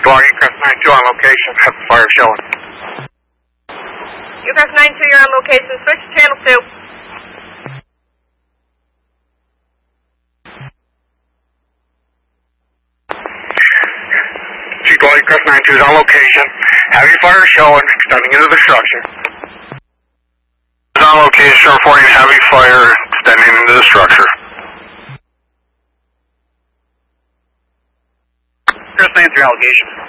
Logging Crest 92 on location. Have the fire showing. Crest 92, you're on location. Switch to channel 2. Logging Crest 92 is on location. Heavy fire showing, extending into the structure. Is on location, reporting heavy fire extending into the structure. Crest 93 on location.